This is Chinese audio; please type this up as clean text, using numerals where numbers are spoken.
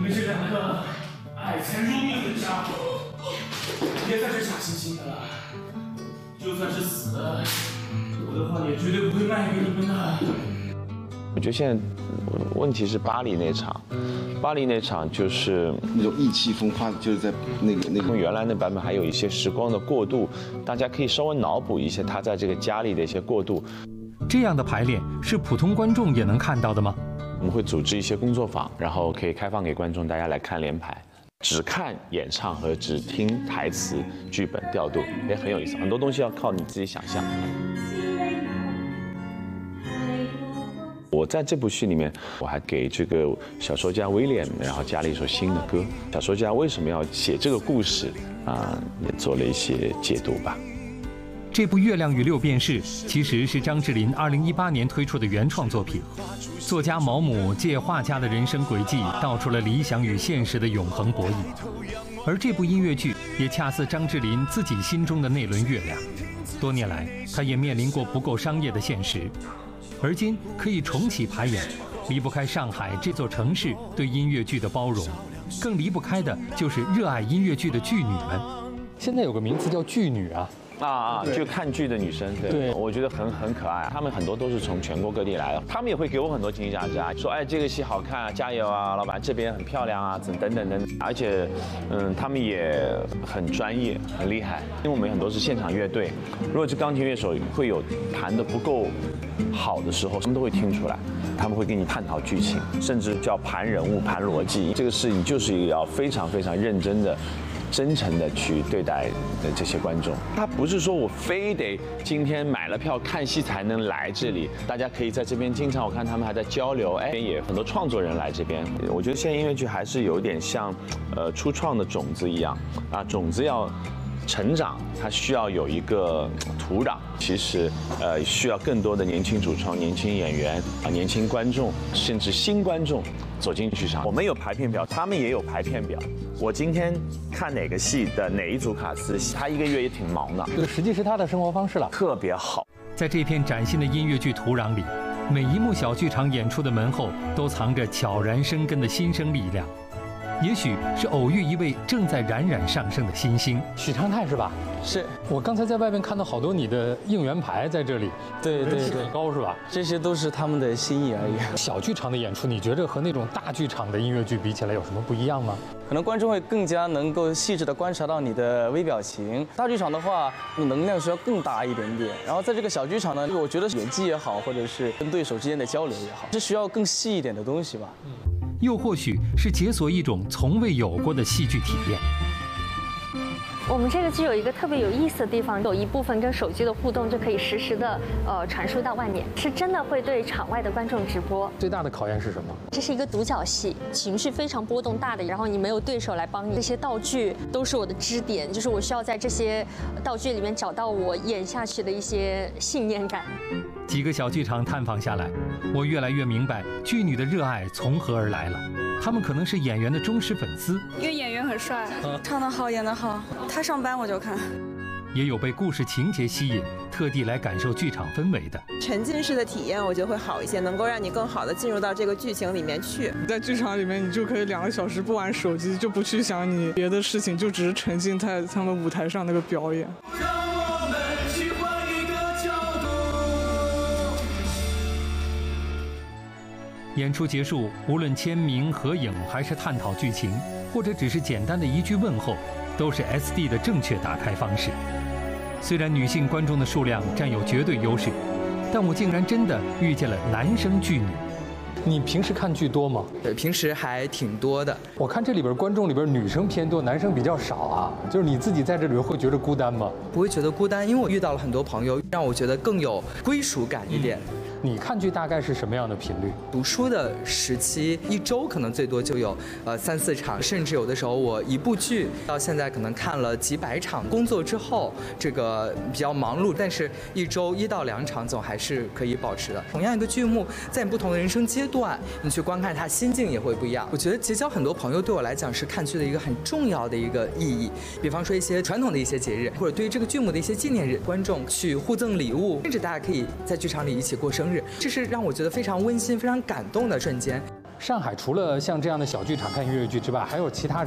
们这两个爱财如命的家伙，别再是假惺惺的了。就算是死了，我的话也绝对不会卖给你们的。 我觉得现在问题是巴黎那场，巴黎那场就是那种意气风发，就是在那个原来那版本还有一些时光的过渡，大家可以稍微脑补一些他在这个家里的一些过渡。 这样的排练是普通观众也能看到的吗？ 我们会组织一些工作坊，然后可以开放给观众大家来看连排。只看演唱和只听台词、剧本调度也很有意思，很多东西要靠你自己想象。我在这部戏里面，我还给这个小说家威廉，然后加了一首新的歌。小说家为什么要写这个故事也做了一些解读吧。 这部《月亮与六便士》其实是张智霖2018年推出的原创作品。作家毛姆借画家的人生轨迹，道出了理想与现实的永恒博弈。而这部音乐剧也恰似张智霖自己心中的那轮月亮。多年来，他也面临过不够商业的现实。而今可以重启排演，离不开上海这座城市对音乐剧的包容，更离不开的就是热爱音乐剧的剧女们。 现在有个名词叫剧女啊。 就看剧的女生，对，我觉得很可爱。她们很多都是从全国各地来的，她们也会给我很多惊喜价值啊，说这个戏好看啊，加油啊，老板这边很漂亮啊，等等。而且，她们也很专业，很厉害。因为我们很多是现场乐队，如果是钢琴乐手会有弹得不够好的时候，他们都会听出来，他们会跟你探讨剧情，甚至叫盘人物、盘逻辑。这个事情就是一个要非常非常认真的。真诚的去对待的这些观众，他不是说我非得今天买了票看戏才能来这里，大家可以在这边经常我看他们还在交流，也很多创作人来这边。我觉得现在音乐剧还是有点像初创的种子一样种子要成长，它需要有一个土壤。其实需要更多的年轻主创、年轻演员年轻观众，甚至新观众走进剧场。我们有排片表，他们也有排片表。我今天看哪个戏的哪一组卡司，他一个月也挺忙的。 这个实际是他的生活方式了， 特别好。 在这片崭新的音乐剧土壤里，每一幕小剧场演出的门后都藏着悄然生根的新生力量。也许是偶遇一位正在冉冉上升的新星， 许昌泰是吧？ 是我刚才在外面看到好多你的应援牌在这里， 对， 很高是吧？ 这些都是他们的心意而已。 小剧场的演出，你觉着和那种大剧场的音乐剧比起来有什么不一样吗？ 可能观众会更加能够细致地观察到你的微表情。大剧场的话，能量需要更大一点点。然后在这个小剧场呢，我觉得演技也好，或者是跟对手之间的交流也好，是需要更细一点的东西吧。 又或许是解锁一种从未有过的戏剧体验。 我们这个剧有一个特别有意思的地方，有一部分跟手机的互动就可以实时的传输到外面，是真的会对场外的观众直播。 最大的考验是什么？ 这是一个独角戏，情绪非常波动大的，然后你没有对手来帮你，这些道具都是我的支点，就是我需要在这些道具里面找到我演下去的一些信念感。 几个小剧场探访下来，我越来越明白剧女的热爱从何而来了。他们可能是演员的忠实粉丝， 因为演员很帅，唱得好，演得好，他上班我就看。 也有被故事情节吸引，特地来感受剧场氛围的。 沉浸式的体验，我觉得会好一些，能够让你更好的进入到这个剧情里面去。 在剧场里面，你就可以2个小时不玩手机，就不去想你别的事情，就只是沉浸在他们舞台上那个表演。 演出结束，无论签名、合影，还是探讨剧情，或者只是简单的一句问候，都是 SD 的正确打开方式。虽然女性观众的数量占有绝对优势，但我竟然真的遇见了男生剧女。 你平时看剧多吗？ 对，平时还挺多的。 我看这里边观众里边女生偏多，男生比较少啊。就是你自己在这里边会觉得孤单吗？ 不会觉得孤单，因为我遇到了很多朋友，让我觉得更有归属感一点。 你看剧大概是什么样的频率？ 读书的时期，一周可能最多就有3、4场，甚至有的时候我一部剧到现在可能看了几百场。工作之后这个比较忙碌，但是一周1到2场总还是可以保持的。同样一个剧目，在不同的人生阶段，你去观看它，心境也会不一样。我觉得结交很多朋友对我来讲是看剧的一个很重要的一个意义。比方说一些传统的一些节日，或者对于这个剧目的一些纪念日，观众去互赠礼物，甚至大家可以在剧场里一起过生日。这是让我觉得非常温馨、非常感动的瞬间。 上海除了像这样的小剧场看音乐剧之外，还有其他